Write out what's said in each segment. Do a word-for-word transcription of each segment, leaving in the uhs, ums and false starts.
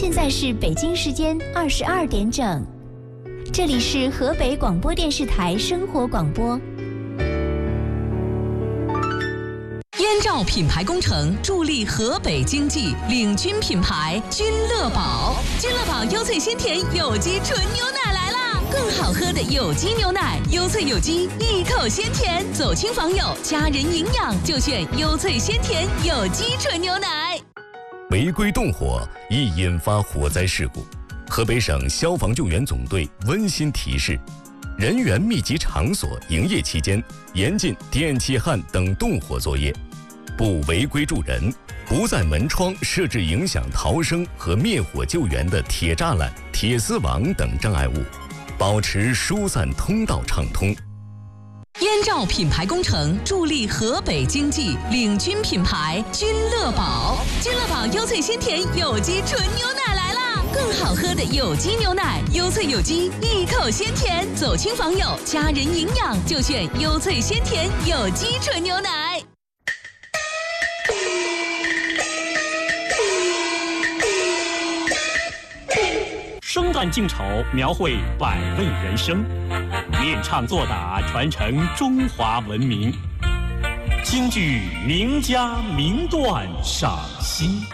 现在是北京时间二十二点整，这里是河北广播电视台生活广播。 燕赵品牌工程助力河北经济，领军品牌君乐宝。君乐宝优萃鲜甜有机纯牛奶来啦！更好喝的有机牛奶，优萃有机，一口鲜甜，走亲访友，家人营养就选优萃鲜甜有机纯牛奶。 违规动火易引发火灾事故，河北省消防救援总队温馨提示：人员密集场所营业期间，严禁电气焊等动火作业，不违规助人，不在门窗设置影响逃生和灭火救援的铁栅栏、铁丝网等障碍物，保持疏散通道畅通。 燕赵品牌工程助力河北经济，领军品牌君乐宝。君乐宝优萃鲜甜有机纯牛奶来啦！更好喝的有机牛奶，优萃有机，一口鲜甜，走亲访友，家人营养就选优萃鲜甜有机纯牛奶。 生旦净丑，描绘百味人生；练唱作打，传承中华文明。京剧名家名段赏析。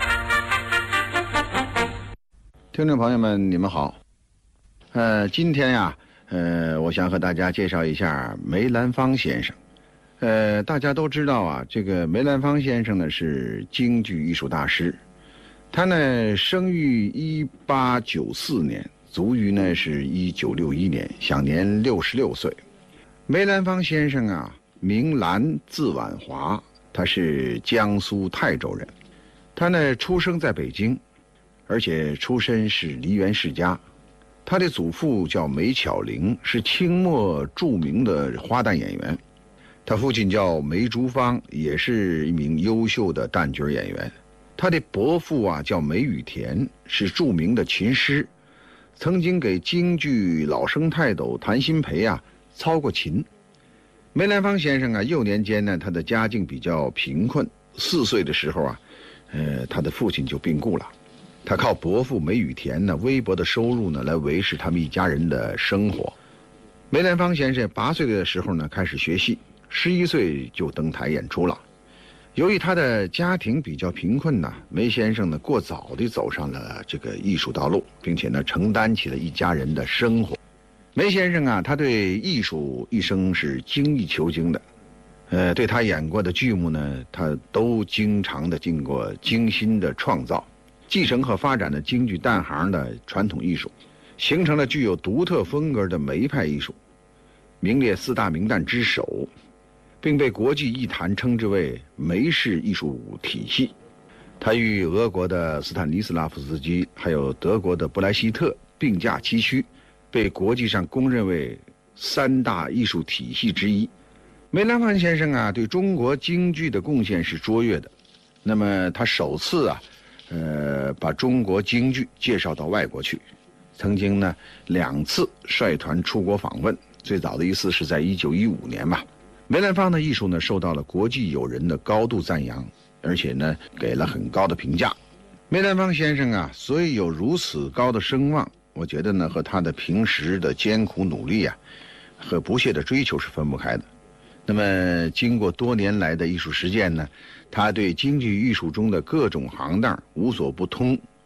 听众朋友们，你们好。呃，今天呀，呃，我想和大家介绍一下梅兰芳先生。呃，大家都知道啊，这个梅兰芳先生呢是京剧艺术大师。他呢生于一八九四年，卒于呢是一九六一年，享年六十六岁。梅兰芳先生啊，名兰，字婉华，他是江苏泰州人。他呢出生在北京，而且出身是梨园世家。他的祖父叫梅巧玲，是清末著名的花旦演员。他父亲叫梅竹芳，也是一名优秀的旦角演员。他的伯父啊叫梅雨田，是著名的琴师，曾经给京剧老生泰斗谭鑫培啊操过琴。梅兰芳先生啊幼年间呢，他的家境比较贫困，四岁的时候啊，呃，他的父亲就病故了，他靠伯父梅雨田呢微薄的收入呢来维持他们一家人的生活。梅兰芳先生八岁的时候呢开始学戏，十一岁就登台演出了。由于他的家庭比较贫困呢，梅先生呢过早地走上了这个艺术道路，并且呢承担起了一家人的生活。梅先生啊，他对艺术一生是精益求精的，呃，对他演过的剧目呢，他都经常的经过精心的创造，继承和发展了京剧旦行的传统艺术，形成了具有独特风格的梅派艺术，名列四大名旦之首，并被国际艺坛称之为梅式艺术体系。他与俄国的斯坦尼斯拉夫斯基还有德国的布莱希特并驾齐驱，被国际上公认为三大艺术体系之一。梅兰芳先生啊，对中国京剧的贡献是卓越的。那么他首次啊，呃，把中国京剧介绍到外国去，曾经呢两次率团出国访问，最早的一次是在一九一五年吧。梅兰芳的艺术呢，受到了国际友人的高度赞扬，而且呢，给了很高的评价。梅兰芳先生啊，所以有如此高的声望，我觉得呢，和他的平时的艰苦努力啊，和不懈的追求是分不开的。那么，经过多年来的艺术实践呢，他对京剧艺术中的各种行当无所不通，